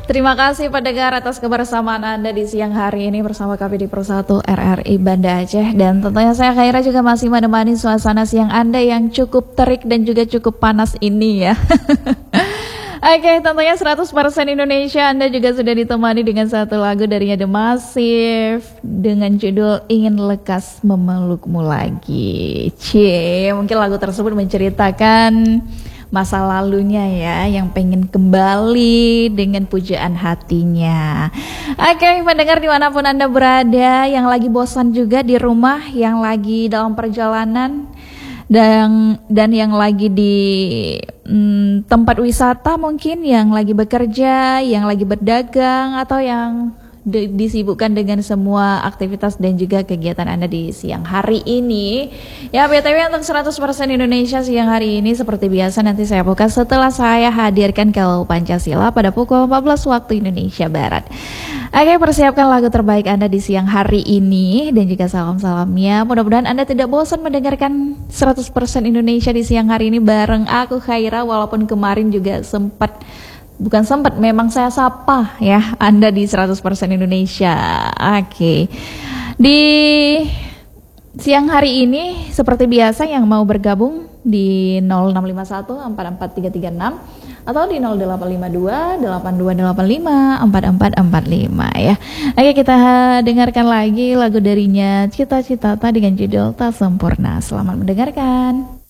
Terima kasih pendengar atas kebersamaan Anda di siang hari ini bersama kami di Persatu RRI Banda Aceh. Dan tentunya saya Khaira juga masih menemani suasana siang Anda yang cukup terik dan juga cukup panas ini ya. Oke, tentunya 100% Indonesia Anda juga sudah ditemani dengan satu lagu darinya The Massive dengan judul Ingin Lekas Memelukmu Lagi. Mungkin lagu tersebut menceritakan masa lalunya ya, yang pengen kembali dengan pujaan hatinya. Oke, pendengar dimanapun Anda berada, yang lagi bosan juga di rumah, yang lagi dalam perjalanan, dan yang lagi di tempat wisata mungkin, yang lagi bekerja, yang lagi berdagang, atau yang disibukkan dengan semua aktivitas dan juga kegiatan Anda di siang hari ini. Ya, BTW untuk 100% Indonesia siang hari ini seperti biasa nanti saya buka setelah saya hadirkan Kalau Pancasila pada pukul 14 waktu Indonesia Barat. Oke, persiapkan lagu terbaik Anda di siang hari ini dan juga salam-salamnya. Mudah-mudahan Anda tidak bosan mendengarkan 100% Indonesia di siang hari ini bareng aku Khaira, walaupun kemarin juga memang saya sapa ya Anda di 100% Indonesia. Oke. Di siang hari ini seperti biasa yang mau bergabung di 0651 44336 atau di 0852 8285 4445 ya. Oke, kita dengarkan lagi lagu darinya Cita Citata dengan judul Tak Sempurna. Selamat mendengarkan.